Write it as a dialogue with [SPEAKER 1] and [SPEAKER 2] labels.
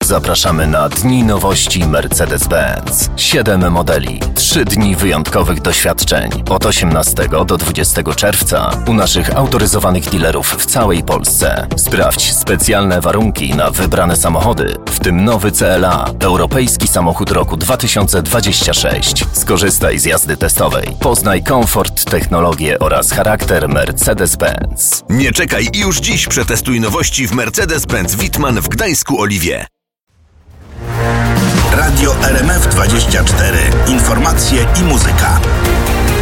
[SPEAKER 1] Zapraszamy na Dni Nowości Mercedes-Benz. 7 modeli, 3 dni wyjątkowych doświadczeń. Od 18 do 20 czerwca u naszych autoryzowanych dealerów w całej Polsce. Sprawdź specjalne warunki na wybrane samochody, w tym nowy CLA, europejski samochód roku 2026. Skorzystaj z jazdy testowej. Poznaj komfort, technologię oraz charakter Mercedes-Benz.
[SPEAKER 2] Nie czekaj i już dziś przetestuj nowości w Mercedes-Benz Wittmann w Gdańsku Oliwie.
[SPEAKER 3] Radio RMF 24. Informacje i muzyka.